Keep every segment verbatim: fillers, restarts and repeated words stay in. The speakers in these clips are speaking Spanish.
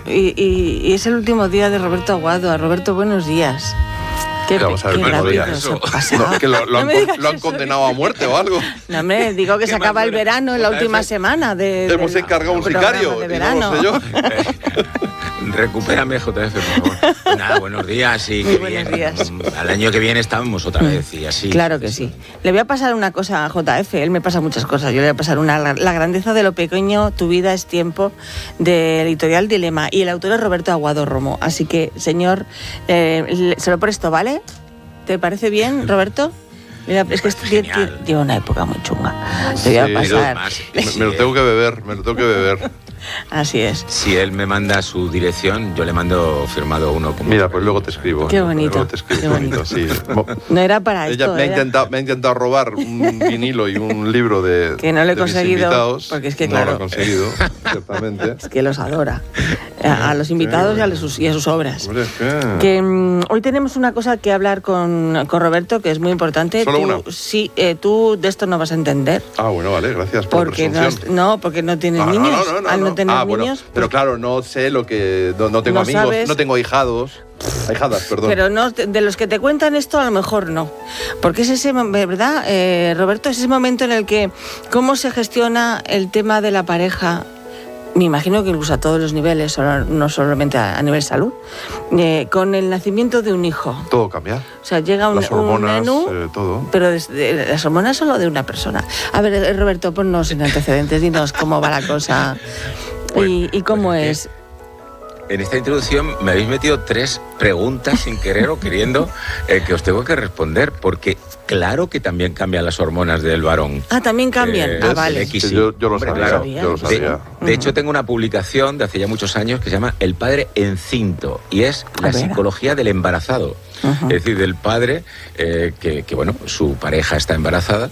y, y, y es el último día de Roberto Aguado. A Roberto, buenos días. Qué, vamos a ver, qué rápido eso. No, que lo, lo, no han, lo han condenado a muerte o algo. No, hombre, digo que se acaba el verano en la última semana de, de hemos encargado un sicario de verano. No sé yo. Recupérame, J F, por favor. Pues nada, buenos días y Muy que buenos bien. días. Al año que viene estamos otra vez y así. Claro que sí. Le voy a pasar una cosa a J F, él me pasa muchas cosas. Yo le voy a pasar una, la grandeza de lo pequeño, tu vida es tiempo, de Editorial Dilema, y el autor es Roberto Aguado Romo. Así que, señor, eh, se lo presto, ¿vale? ¿Te parece bien, Roberto? Mira, es que este lleva una época muy chunga. Te voy a sí, pasar. Me, me lo tengo que beber, me lo tengo que beber. Así es. Si él me manda su dirección, yo le mando firmado uno. Como Mira, pues luego te escribo. Qué bonito. Luego te escribo, qué bonito. bonito, sí. No era para Ella esto. me ha, era... intentado, me ha intentado robar un vinilo y un libro de que no lo he de conseguido. Invitados. Porque es que, no claro. No lo he conseguido, ciertamente. Es que los adora. A, a los invitados y a, sus, y a sus obras. Hombre, ¿qué? Que um, hoy tenemos una cosa que hablar con, con Roberto, que es muy importante. ¿Solo tú, una? Sí, eh, tú de esto no vas a entender. Ah, bueno, vale, gracias por porque la no, presunción. no, porque no tienes Ah, no, niños. no, no, no, Al no, no. tener ah, bueno, niños. Pero claro, no sé lo que. No, no tengo no amigos, sabes, no tengo ahijados. Ahijadas, perdón. Pero no, de los que te cuentan esto, a lo mejor no. Porque es ese, ¿verdad, eh, Roberto? Es ese momento en el que, ¿cómo se gestiona el tema de la pareja? Me imagino que incluso a todos los niveles, no solamente a nivel salud, eh, con el nacimiento de un hijo. Todo cambia. O sea, llega un, las hormonas, un menú, eh, todo. pero desde, las hormonas solo de una persona. A ver, Roberto, ponnos en antecedentes, dinos cómo va la cosa Bueno, y, y cómo pues es. En esta introducción me habéis metido tres preguntas sin querer o queriendo eh, que os tengo que responder, porque claro que también cambian las hormonas del varón. Ah, también cambian. Eh, ah, el vale. X, Sí, sí. yo, yo lo Hombre, sabía, claro. yo lo De- sabía. De, de hecho, tengo una publicación de hace ya muchos años que se llama El padre encinto, y es la A ver. psicología del embarazado. Ujú. Es decir, del padre eh, que, que, bueno, su pareja está embarazada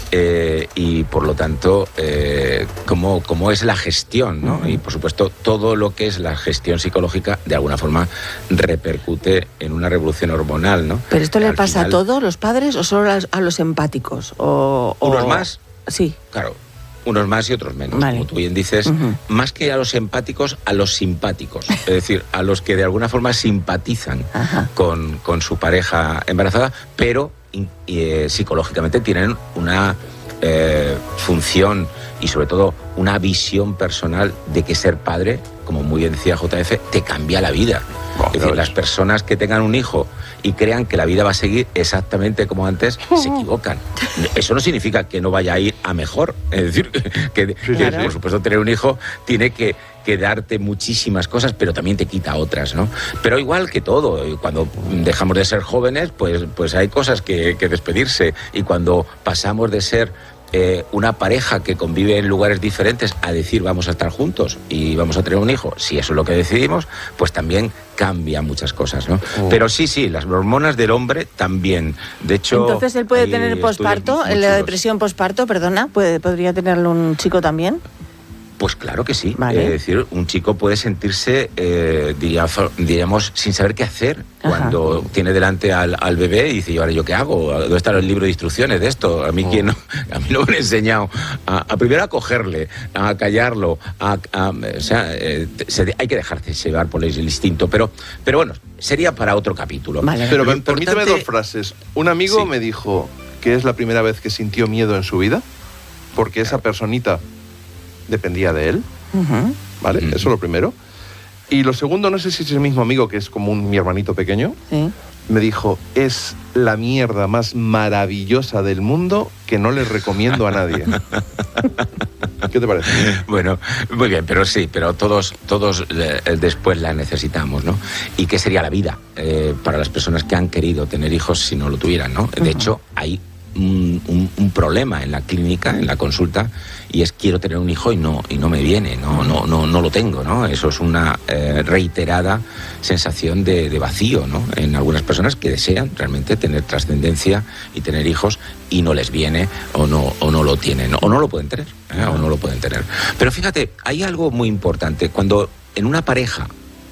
eh, y, por lo tanto, eh, cómo, cómo es la gestión, ¿no? Uh-huh. Y, por supuesto, todo lo que es la gestión psicológica, de alguna forma, repercute en una revolución hormonal, ¿no? ¿Pero esto le Al pasa final, a todos los padres o solo a los, a los empáticos? O, o- ¿Unos más? Sí. Claro, unos más y otros menos. Vale. Como tú bien dices, Ujú. más que a los empáticos, a los simpáticos. Es decir, a los que de alguna forma simpatizan Ajá. con, con su pareja embarazada, pero in- y, eh, psicológicamente tienen una eh, función y sobre todo una visión personal de que ser padre, como muy bien decía J F, te cambia la vida. Oh, Es decir, claro. las personas que tengan un hijo y crean que la vida va a seguir exactamente como antes, se equivocan. Eso no significa que no vaya a ir a mejor. Es decir, que, Sí, que, claro. por supuesto, tener un hijo tiene que, que darte muchísimas cosas, pero también te quita otras, ¿no? Pero igual que todo, cuando dejamos de ser jóvenes, pues, pues hay cosas que, que despedirse. Y cuando pasamos de ser Eh, una pareja que convive en lugares diferentes a decir vamos a estar juntos y vamos a tener un hijo, si eso es lo que decidimos, pues también cambian muchas cosas, ¿no? Oh. Pero sí, sí, las hormonas del hombre también. De hecho, Entonces él puede hay tener estudios posparto, muy la chulos. depresión posparto, perdona, puede, podría tenerlo un chico también. Pues claro que sí. Vale. Es decir, un chico puede sentirse, eh, diría- diríamos, sin saber qué hacer cuando tiene delante al, al bebé y dice, ¿y ahora yo qué hago? ¿Dónde está el libro de instrucciones de esto? A mí, Oh. ¿quién no, a mí no me han enseñado a, a primero a cogerle, a callarlo, a, a- o sea, eh, se- hay que dejarse llevar por el instinto. Pero, pero bueno, sería para otro capítulo. Vale. Pero Lo permíteme importante- dos frases. Un amigo Sí. me dijo que es la primera vez que sintió miedo en su vida, porque esa personita dependía de él, Ujú. ¿vale? Ujú. Eso es lo primero. Y lo segundo, no sé si es el mismo amigo, que es como un, mi hermanito pequeño, Sí. me dijo, es la mierda más maravillosa del mundo que no le recomiendo a nadie. ¿Qué te parece? Bueno, muy bien, pero sí, pero todos, todos eh, después la necesitamos, ¿no? ¿Y qué sería la vida eh, para las personas que han querido tener hijos si no lo tuvieran, ¿no? De hecho, hay un, un- un problema en la clínica, en la consulta, y es quiero tener un hijo y no y no me viene, no no no no lo tengo, ¿no? Eso es una eh, reiterada sensación de, de vacío, ¿no? En algunas personas que desean realmente tener trascendencia y tener hijos y no les viene o no o no lo tienen o no lo pueden tener, ¿eh? o no lo pueden tener. Pero fíjate, hay algo muy importante cuando en una pareja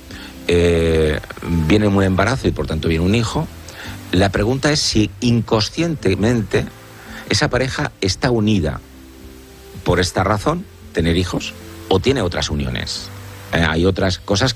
eh, viene un embarazo y por tanto viene un hijo. La pregunta es si inconscientemente esa pareja está unida por esta razón, tener hijos, o tiene otras uniones. Eh, hay otras cosas